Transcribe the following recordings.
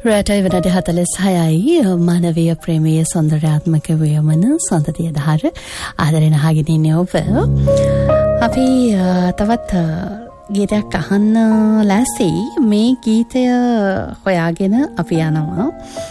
රටයි වෙනට 46යි මානවීය ප්‍රේමීය සෞන්දර්යාත්මක වයමන සොන්දතිය දහර ආදරෙන අහගෙන ඉන්නේ ඔබ. අපි තවත් ගීතයක් අහන්න ලෑස්ති. මේ ගීතය හොයාගෙන අපි යනවා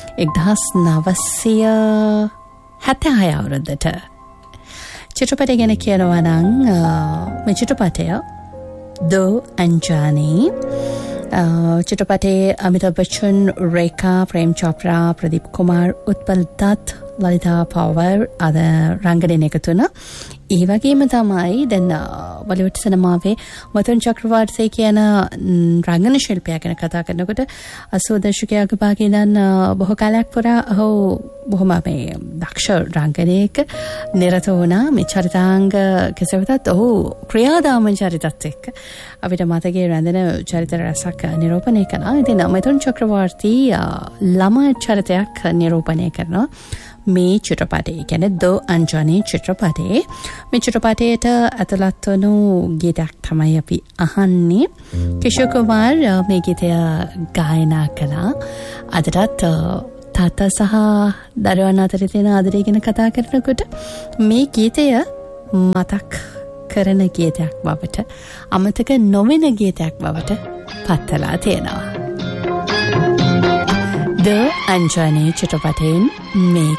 1976 අවුරුද්දට. චිත්‍රපටය ගැන කියනවා නම් මේ චිත්‍රපටය दो अनजाने चित्रपटे अमिताभ बच्चन, रेखा, प्रेम चोपड़ा, प्रदीप कुमार, उत्पल दत्त, ललिता पवार आद රංගනයෙන් එකතු වුණා. ඒ වගේම තමයි දැන් බොලිවුඩ් සිනමාවේ මතුන් චක්‍රවර්තී කියන රංගන ශිල්පියා ගැන කතා කරනකොට 80 දශකයේ භාගයේ ඉඳන් බොහෝ කාලයක් පුරා ඔහු බොහොම මේ දක්ෂ රංගනයක නිරත වුණා. මේ චරිතාංග කෙසේවත් ඔහු ක්‍රියාදාම චරිතත් එක්ක අපිට මතකයේ රැඳෙන චරිත රසක් නිරූපණය කළා. ඉතින් මතුන් චක්‍රවර්තී ළමා චරිතයක් නිරූපණය කරනවා මේ චිත්‍රපටයේ. කියන්නේ दो अनजाने चित्रपटे. මේ චිත්‍රපටයට ඇතුළත් වුණු ගීතයක් තමයි අපි අහන්නේ. කිෂෝර් කුමාර් මේ ගීතය ගායනා කළා. අදටත් තාත්තා සහ දරුවන් අතර තියෙන ආදරය ගැන කතා කරනකොට මේ ගීතය මතක් කරන ගීතයක් බවට, අමතක නොවන ගීතයක් බවට පත්වලා තියෙනවා. दो अनजाने चित्रपटेන් මේ